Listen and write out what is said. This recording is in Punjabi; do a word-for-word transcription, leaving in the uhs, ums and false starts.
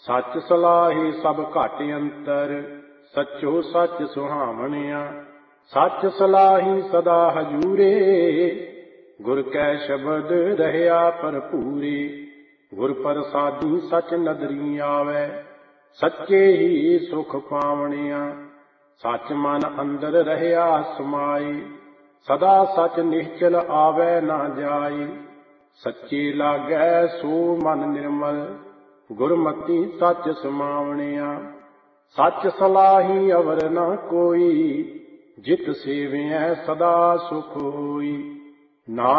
ਸੱਚ ਸਲਾਹੀ ਸਭ ਘਟ ਅੰਤਰ, ਸੱਚੋ ਸੱਚ ਸੁਹਾਵਣਿਆ। ਸੱਚ ਸਲਾਹੀ ਸਦਾ ਹਜੂਰੇ, ਗੁਰ ਕੈ ਸ਼ਬਦ ਰਹਿਆ ਭਰਪੂਰੇ। ਗੁਰ ਪ੍ਰਸਾਦੀ ਸਚ ਨਦਰੀ ਆਵੈ, ਸੱਚੇ ਹੀ ਸੁਖ ਪਾਵਣਿਆ। ਸੱਚ ਮਨ ਅੰਦਰ ਰਹਿਆ ਸਮਾਏ, ਸਦਾ ਸੱਚ ਨਿਸ਼ਚਲ ਆਵੈ ਨਾ ਜਾਏ। ਸੱਚੇ ਲਾਗੈ ਸੋ ਮਨ ਨਿਰਮਲ, ਗੁਰਮਤਿ ਸੱਚ ਸਮਾਵਣਿਆ। ਸੱਚ ਸਲਾਹੀ ਅਵਰ ਨਾ ਕੋਈ, ਜਿਤ ਸੇਵਿਐ ਸਦਾ ਸੁਖ ਹੋਈ। ਨਾ